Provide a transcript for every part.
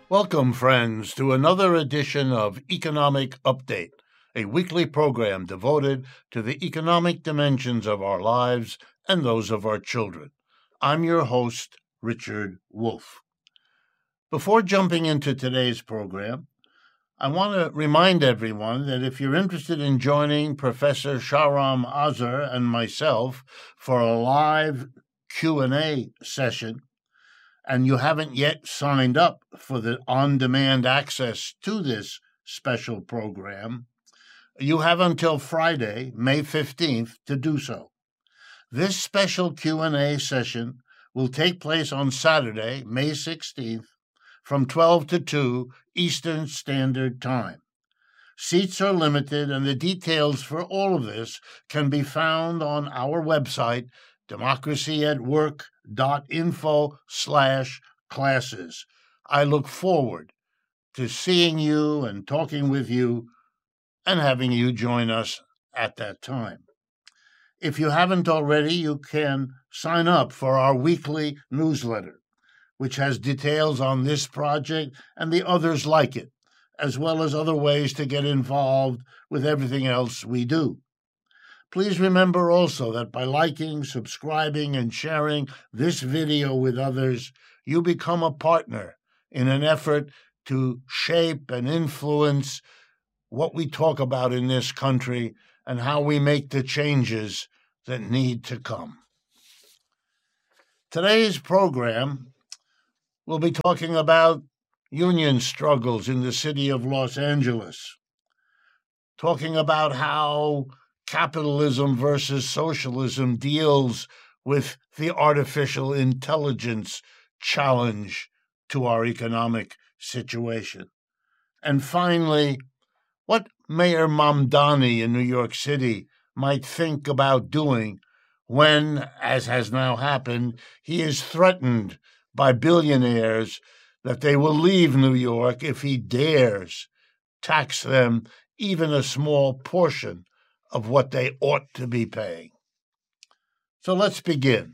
Welcome, friends, to another edition of Economic Update, a weekly program devoted to the economic dimensions of our lives and those of our children. I'm your host, Richard Wolff. Before jumping into today's program, I want to remind everyone that if you're interested in joining Professor Shahram Azar and myself for a live Q&A session, and you haven't yet signed up for the on-demand access to this special program, you have until Friday, May 15th, to do so. This special Q&A session will take place on Saturday, May 16th, from 12 to 2 Eastern Standard Time. Seats are limited, and the details for all of this can be found on our website, democracyatwork.info/classes. I look forward to seeing you and talking with you and having you join us at that time. If you haven't already, you can sign up for our weekly newsletter, which has details on this project and the others like it, as well as other ways to get involved with everything else we do. Please remember also that by liking, subscribing, and sharing this video with others, you become a partner in an effort to shape and influence what we talk about in this country and how we make the changes that need to come. Today's program will be talking about union struggles in the city of Los Angeles, talking about how capitalism versus socialism deals with the artificial intelligence challenge to our economic situation. And finally, what Mayor Mamdani in New York City might think about doing when, as has now happened, he is threatened by billionaires that they will leave New York if he dares tax them even a small portion of what they ought to be paying. So let's begin.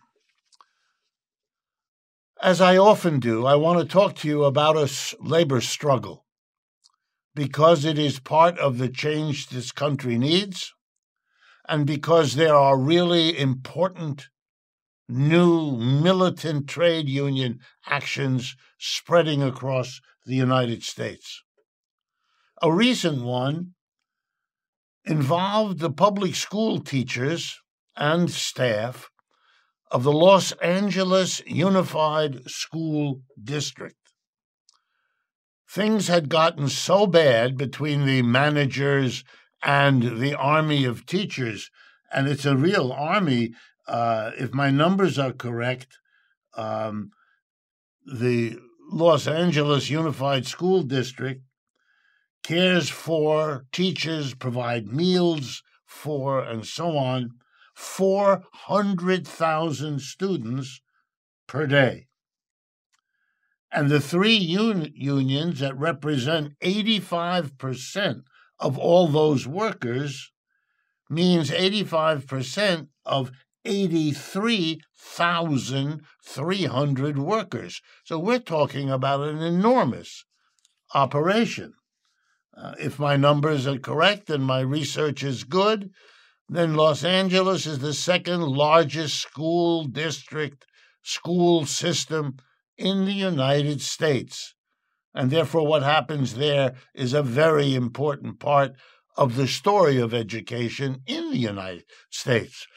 As I often do, I want to talk to you about a labor struggle because it is part of the change this country needs and because there are really important new militant trade union actions spreading across the United States. A recent one involved the public school teachers and staff of the Los Angeles Unified School District. Things had gotten so bad between the managers and the army of teachers, and it's a real army. If my numbers are correct, the Los Angeles Unified School District cares for teachers, provide meals for, and so on, 400,000 students per day. And the three unions that represent 85% of all those workers means 85% of 83,300 workers. So we're talking about an enormous operation. If my numbers are correct and my research is good, then Los Angeles is the second largest school district, school system in the United States. And therefore, what happens there is a very important part of the story of education in the United States.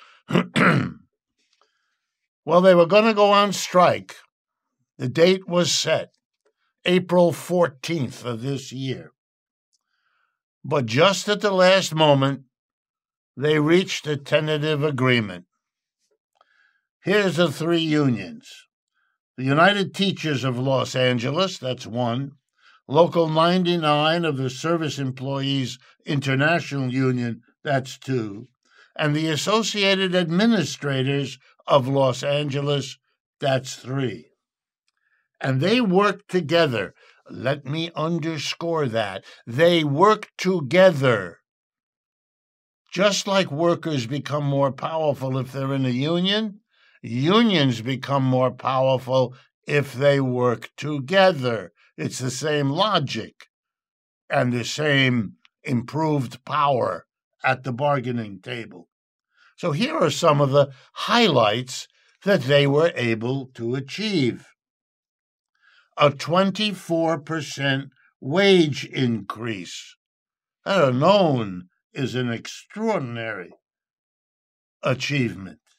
Well, they were going to go on strike. The date was set, April 14th of this year. But just at the last moment, they reached a tentative agreement. Here's the three unions. The United Teachers of Los Angeles, that's one. Local 99 of the Service Employees International Union, that's two. And the Associated Administrators of Los Angeles, that's three. And they worked together. Let me underscore that. They work together. Just like workers become more powerful if they're in a union, unions become more powerful if they work together. It's the same logic and the same improved power at the bargaining table. So here are some of the highlights that they were able to achieve. A 24% wage increase. That alone is an extraordinary achievement.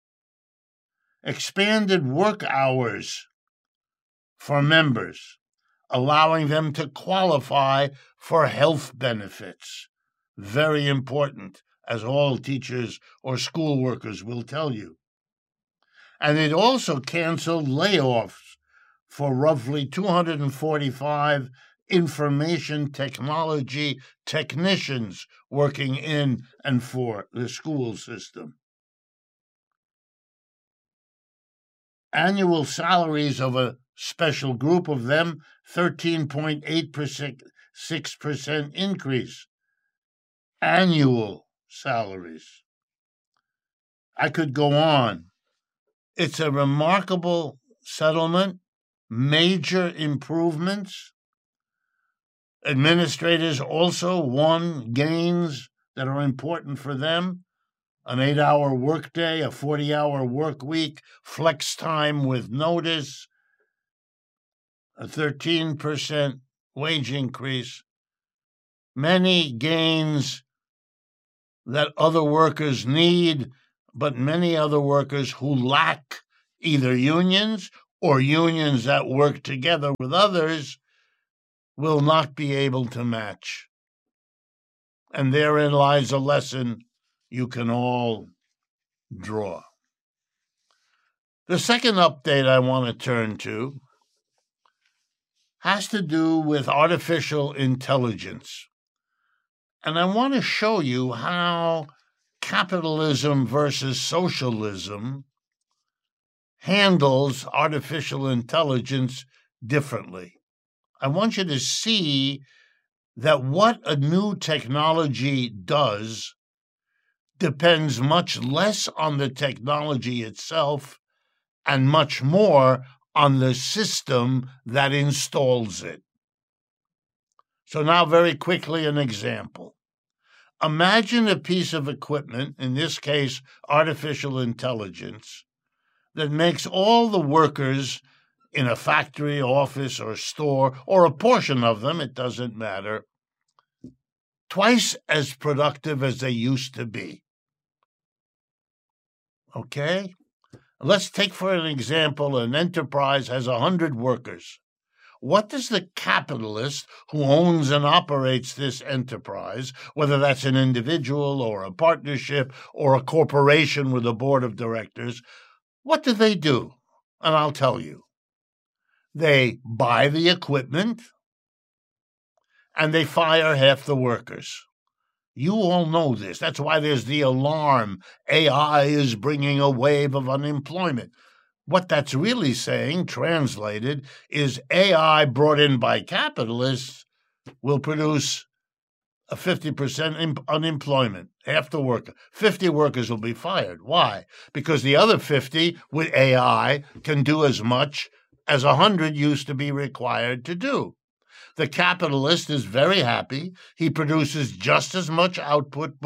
Expanded work hours for members, allowing them to qualify for health benefits. Very important, as all teachers or school workers will tell you. And it also canceled layoffs for roughly 245 information technology technicians working in and for the school system. Annual salaries of a special group of them, 13.86% increase. Annual salaries. I could go on. It's a remarkable settlement, major improvements. Administrators also won gains that are important for them. An 8-hour workday, a 40-hour work week, flex time with notice, a 13% wage increase, many gains that other workers need, but many other workers who lack either unions or unions that work together with others will not be able to match. And therein lies a lesson you can all draw. The second update I want to turn to has to do with artificial intelligence. And I want to show you how capitalism versus socialism handles artificial intelligence differently. I want you to see that what a new technology does depends much less on the technology itself and much more on the system that installs it. So now very quickly an example. Imagine a piece of equipment, in this case artificial intelligence, that makes all the workers in a factory, office, or store, or a portion of them, it doesn't matter, twice as productive as they used to be. Okay? Let's take for an example, an enterprise has 100 workers. What does the capitalist who owns and operates this enterprise, whether that's an individual or a partnership or a corporation with a board of directors, what do? And I'll tell you. They buy the equipment and they fire half the workers. You all know this. That's why there's the alarm. AI is bringing a wave of unemployment. What that's really saying, translated, is AI brought in by capitalists will produce a 50% unemployment, half the worker. 50 workers will be fired. Why? Because the other 50 with AI can do as much as 100 used to be required to do. The capitalist is very happy. He produces just as much output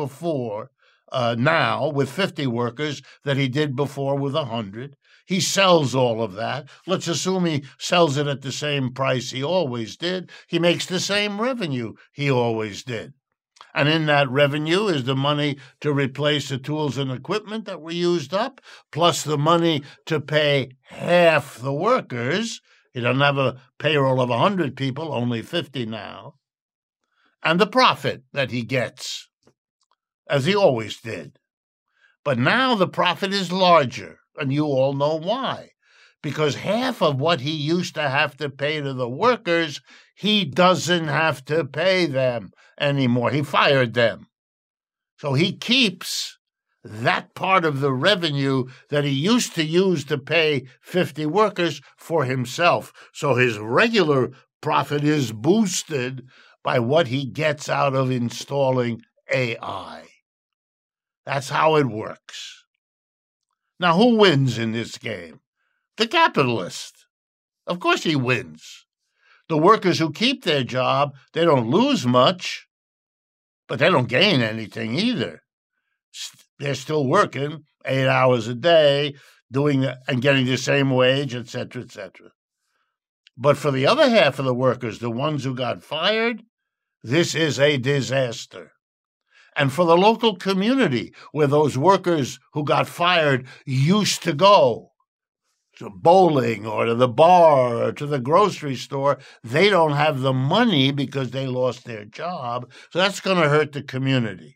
now with 50 workers that he did before with 100. He sells all of that. Let's assume he sells it at the same price he always did. He makes the same revenue he always did. And in that revenue is the money to replace the tools and equipment that were used up, plus the money to pay half the workers. He doesn't have a payroll of 100 people, only 50 now. And the profit that he gets, as he always did. But now the profit is larger, and you all know why. Because half of what he used to have to pay to the workers, he doesn't have to pay them anymore. He fired them. So he keeps that part of the revenue that he used to use to pay 50 workers for himself. So his regular profit is boosted by what he gets out of installing AI. That's how it works. Now, who wins in this game? The capitalist. Of course he wins. The workers who keep their job, they don't lose much, but they don't gain anything either. They're still working 8 hours a day, doing and getting the same wage, etc., etc. But for the other half of the workers, the ones who got fired, this is a disaster. And for the local community where those workers who got fired used to go, to bowling or to the bar or to the grocery store, they don't have the money because they lost their job. So that's going to hurt the community.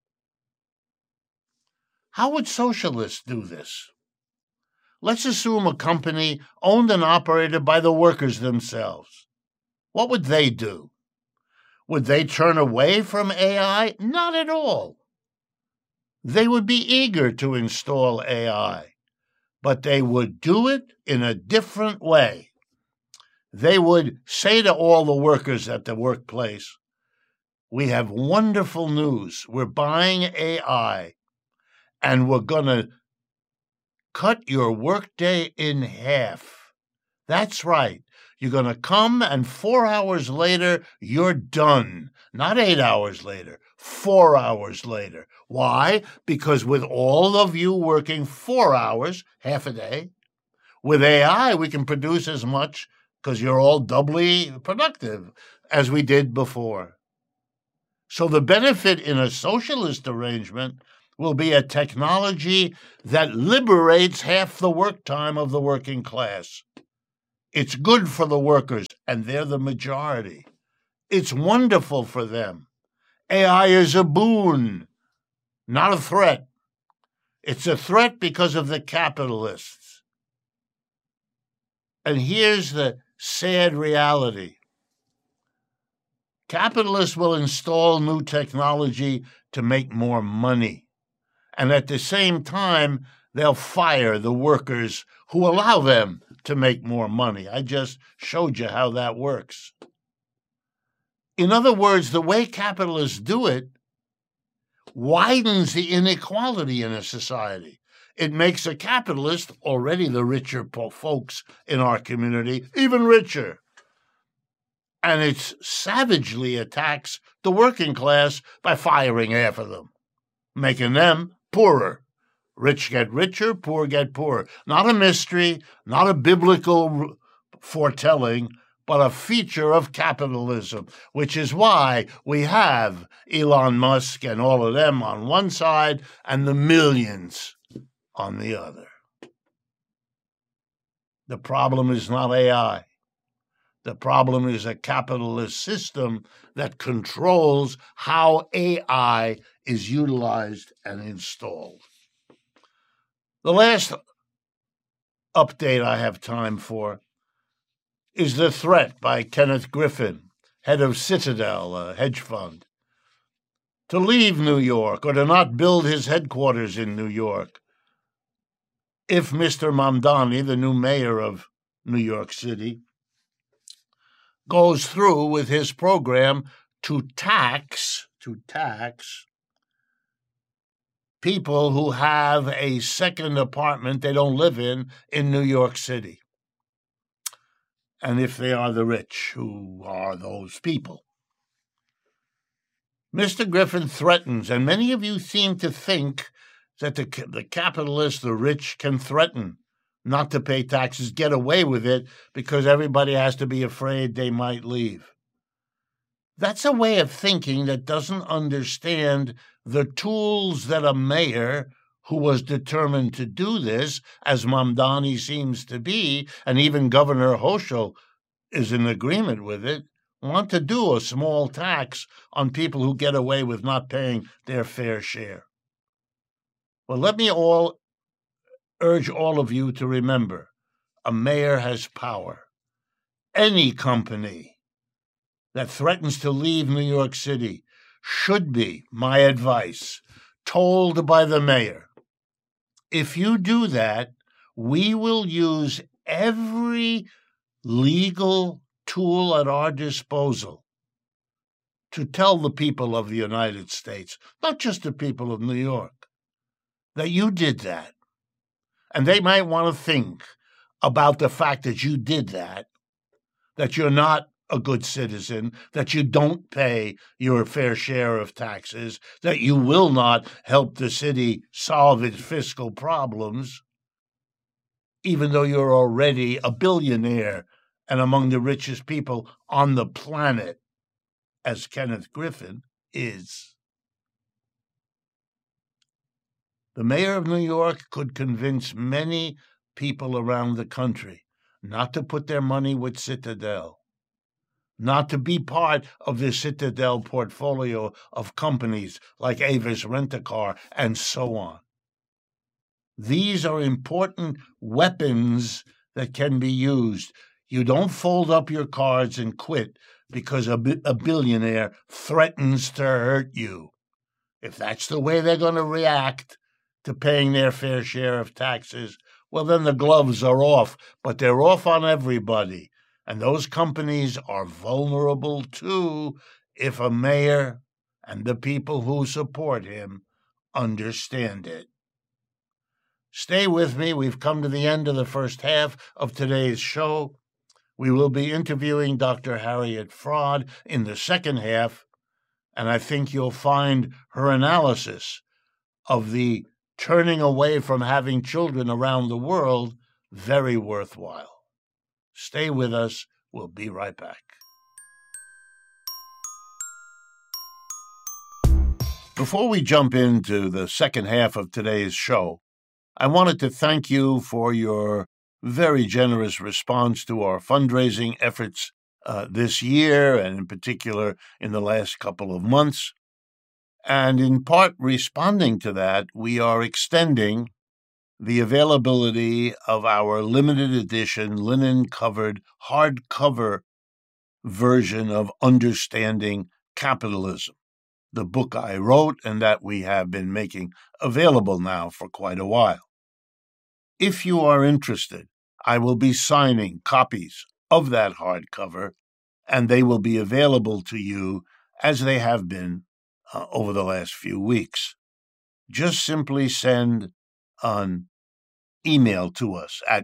How would socialists do this? Let's assume a company owned and operated by the workers themselves. What would they do? Would they turn away from AI? Not at all. They would be eager to install AI, but they would do it in a different way. They would say to all the workers at the workplace, we have wonderful news. We're buying AI, and we're going to cut your workday in half. That's right. You're going to come, and 4 hours later, you're done. Not 8 hours later, 4 hours later. Why? Because with all of you working 4 hours, half a day, with AI, we can produce as much because you're all doubly productive as we did before. So the benefit in a socialist arrangement will be a technology that liberates half the work time of the working class. It's good for the workers, and they're the majority. It's wonderful for them. AI is a boon, not a threat. It's a threat because of the capitalists. And here's the sad reality. Capitalists will install new technology to make more money. And at the same time, they'll fire the workers who allow them to make more money. I just showed you how that works. In other words, the way capitalists do it widens the inequality in a society. It makes a capitalist, already the richer folks in our community, even richer. And it savagely attacks the working class by firing half of them, making them poorer. Rich get richer, poor get poorer. Not a mystery, not a biblical foretelling, but a feature of capitalism, which is why we have Elon Musk and all of them on one side and the millions on the other. The problem is not AI. The problem is a capitalist system that controls how AI is utilized and installed. The last update I have time for is The Threat by Kenneth Griffin, head of Citadel, a hedge fund, to leave New York or to not build his headquarters in New York if Mr. Mamdani, the new mayor of New York City, goes through with his program to tax people who have a second apartment they don't live in New York City. And if they are the rich, who are those people? Mr. Griffin threatens, and many of you seem to think that the capitalists, the rich, can threaten not to pay taxes, get away with it, because everybody has to be afraid they might leave. That's a way of thinking that doesn't understand the tools that a mayor who was determined to do this, as Mamdani seems to be, and even Governor Hochul is in agreement with it, want to do a small tax on people who get away with not paying their fair share. Well, let me urge all of you to remember, a mayor has power. Any company that threatens to leave New York City should be, my advice, told by the mayor. If you do that, we will use every legal tool at our disposal to tell the people of the United States, not just the people of New York, that you did that. And they might want to think about the fact that you did that you're not a good citizen, that you don't pay your fair share of taxes, that you will not help the city solve its fiscal problems, even though you're already a billionaire and among the richest people on the planet, as Kenneth Griffin is. The mayor of New York could convince many people around the country not to put their money with Citadel, not to be part of the Citadel portfolio of companies like Avis Rent-A-Car and so on. These are important weapons that can be used. You don't fold up your cards and quit because a billionaire threatens to hurt you. If that's the way they're going to react to paying their fair share of taxes, well, then the gloves are off, but they're off on everybody. And those companies are vulnerable too if a mayor and the people who support him understand it. Stay with me. We've come to the end of the first half of today's show. We will be interviewing Dr. Harriet Fraad in the second half, and I think you'll find her analysis of the turning away from having children around the world very worthwhile. Stay with us. We'll be right back. Before we jump into the second half of today's show, I wanted to thank you for your very generous response to our fundraising efforts this year, and in particular in the last couple of months. And in part responding to that, we are extending the availability of our limited edition linen-covered hardcover version of Understanding Capitalism, the book I wrote and that we have been making available now for quite a while. If you are interested, I will be signing copies of that hardcover, and they will be available to you as they have been over the last few weeks. Just simply send an email to us at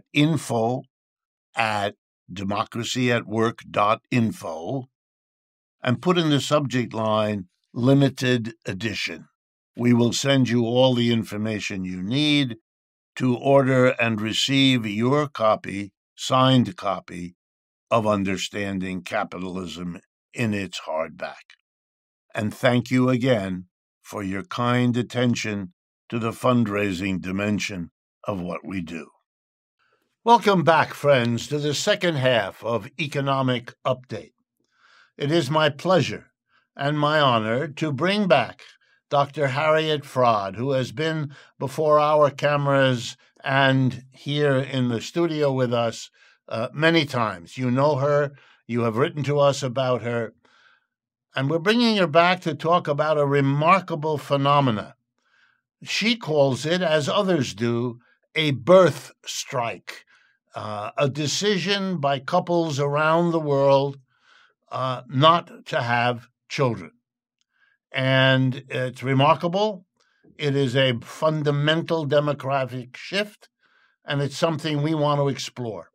info@democracyatwork.info and put in the subject line limited edition. We will send you all the information you need to order and receive your copy, signed copy, of Understanding Capitalism in its hardback. And thank you again for your kind attention to the fundraising dimension of what we do. Welcome back, friends, to the second half of Economic Update. It is my pleasure and my honor to bring back Dr. Harriet Fraad, who has been before our cameras and here in the studio with us many times. You know her, you have written to us about her, and we're bringing her back to talk about a remarkable phenomena. She calls it, as others do, a birth strike, a decision by couples around the world not to have children. And it's remarkable. It is a fundamental demographic shift, and it's something we want to explore.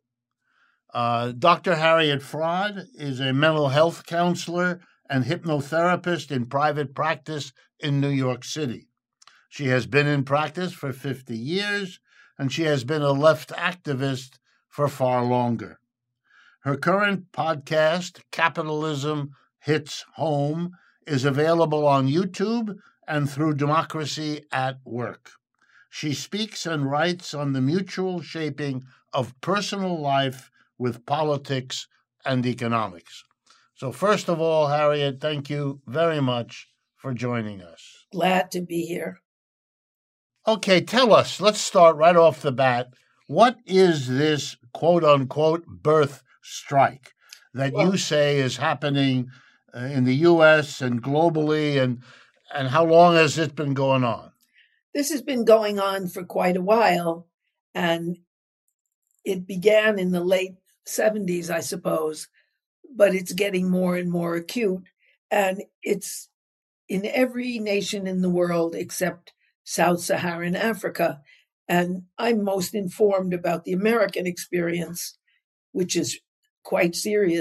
Dr. Harriet Fraad is a mental health counselor and hypnotherapist in private practice in New York City. She has been in practice for 50 years, and she has been a left activist for far longer. Her current podcast, Capitalism Hits Home, is available on YouTube and through Democracy at Work. She speaks and writes on the mutual shaping of personal life with politics and economics. So first of all, Harriet, thank you very much for joining us. Glad to be here. Okay, tell us, let's start right off the bat. What is this quote-unquote birth strike that you say is happening in the U.S. and globally, and how long has it been going on? This has been going on for quite a while, and it began in the late 70s, I suppose, but it's getting more and more acute, and it's in every nation in the world except Sub-Saharan Africa. And I'm most informed about the American experience, which is quite serious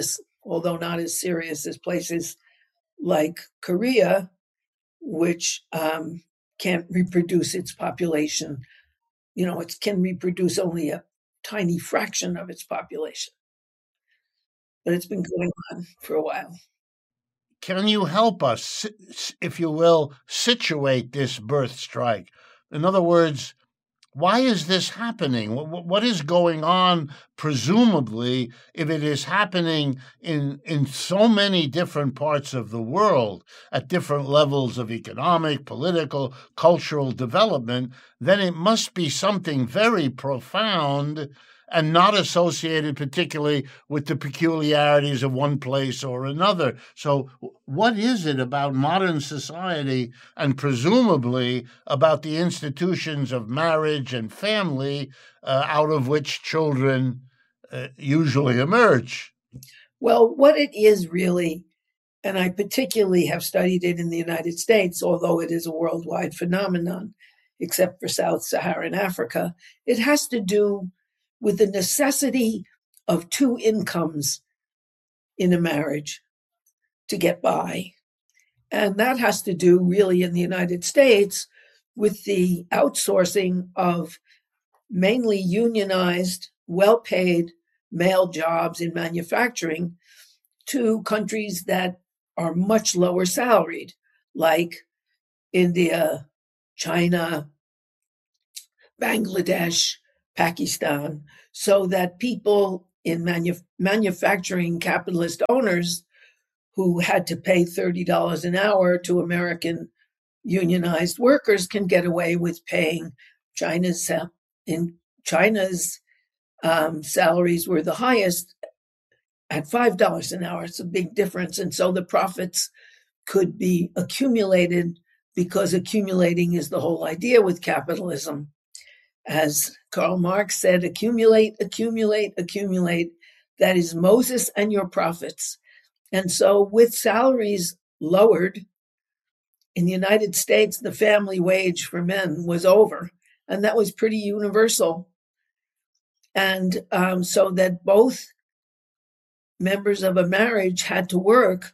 although not as serious as places like Korea, which can't reproduce its population. It can reproduce only a tiny fraction of its population. But it's been going on for a while. Can you help us, if you will, situate this birth strike? In other words, why is this happening? What is going on, presumably, if it is happening in so many different parts of the world at different levels of economic, political, cultural development, then it must be something very profound and not associated particularly with the peculiarities of one place or another. So what is it about modern society and presumably about the institutions of marriage and family out of which children usually emerge? Well, what it is really, and I particularly have studied it in the United States, although it is a worldwide phenomenon, except for Sub-Saharan Africa, it has to do with the necessity of two incomes in a marriage to get by. And that has to do really in the United States with the outsourcing of mainly unionized, well-paid male jobs in manufacturing to countries that are much lower salaried, like India, China, Bangladesh, Pakistan, so that people in manufacturing capitalist owners who had to pay $30 an hour to American unionized workers can get away with paying China's salaries were the highest at $5 an hour. It's a big difference. And so the profits could be accumulated because accumulating is the whole idea with capitalism. As Karl Marx said, accumulate, accumulate, accumulate. That is Moses and your prophets. And so with salaries lowered, in the United States, the family wage for men was over. And that was pretty universal. And so that both members of a marriage had to work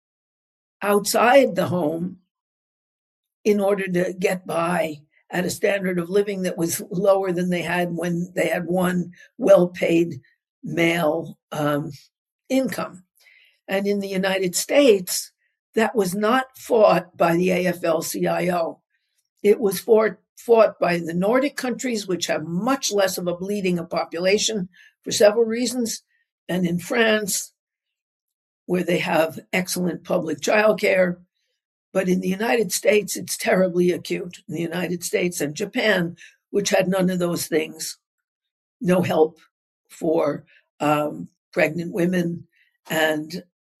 outside the home in order to get by at a standard of living that was lower than they had when they had one well-paid male income. And in the United States, that was not fought by the AFL-CIO. It was fought by the Nordic countries, which have much less of a bleeding of population for several reasons, and in France, where they have excellent public childcare. But in the United States, it's terribly acute. In the United States and Japan, which had none of those things, no help for pregnant women and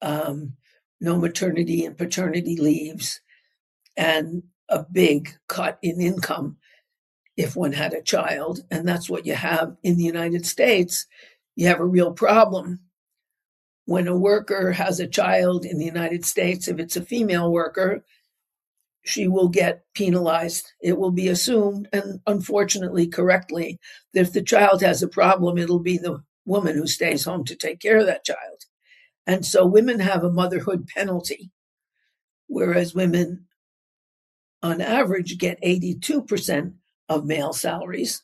no maternity and paternity leaves, and a big cut in income if one had a child. And that's what you have in the United States. You have a real problem. When a worker has a child in the United States, if it's a female worker, she will get penalized. It will be assumed, and unfortunately correctly, that if the child has a problem, it'll be the woman who stays home to take care of that child. And so women have a motherhood penalty, whereas women, on average, get 82% of male salaries.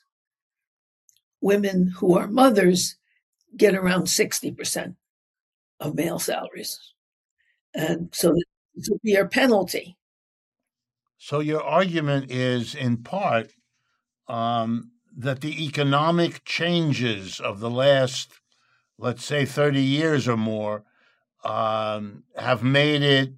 Women who are mothers get around 60% of male salaries. And so this would be a penalty. So your argument is, in part, that the economic changes of the last, let's say, 30 years or more have made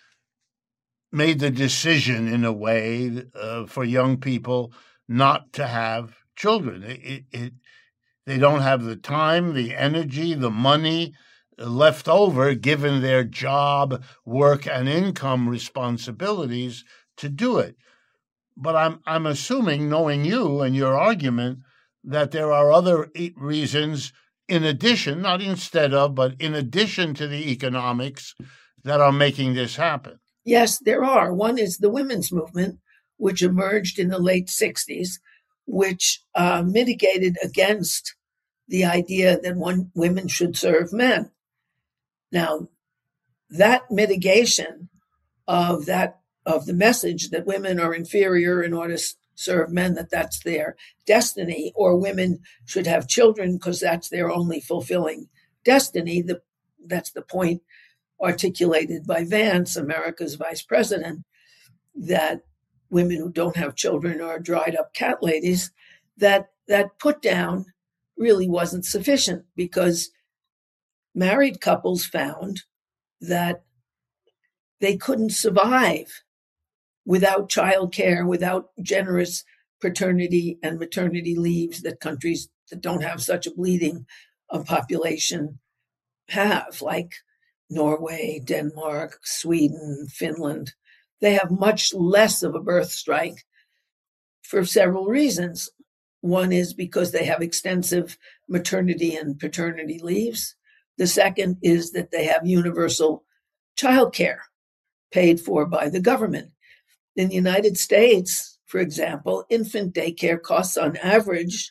the decision in a way for young people not to have children. They don't have the time, the energy, the money left over, given their job, work, and income responsibilities, to do it. But I'm assuming, knowing you and your argument, that there are other reasons in addition, not instead of, but in addition to the economics that are making this happen. Yes, there are. One is the women's movement, which emerged in the late 60s, which mitigated against the idea that women should serve men. Now, that mitigation of the message that women are inferior in order to serve men, that's their destiny, or women should have children because that's their only fulfilling destiny. That's the point articulated by Vance, America's vice president, that women who don't have children are dried up cat ladies. That put down really wasn't sufficient, because married couples found that they couldn't survive without childcare, without generous paternity and maternity leaves that countries that don't have such a bleeding of population have, like Norway, Denmark, Sweden, Finland. They have much less of a birth strike for several reasons. One is because they have extensive maternity and paternity leaves. The second is that they have universal childcare paid for by the government. In the United States, for example, infant daycare costs on average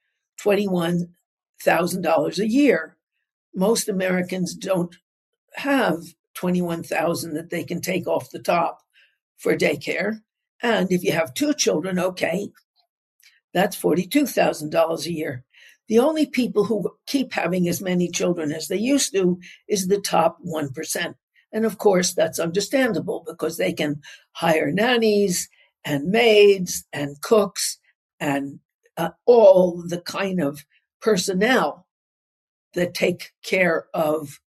$21,000 a year. Most Americans don't have $21,000 that they can take off the top for daycare. And if you have two children, okay, that's $42,000 a year. The only people who keep having as many children as they used to is the top 1%. And of course, that's understandable, because they can hire nannies and maids and cooks and all the kind of personnel that take care of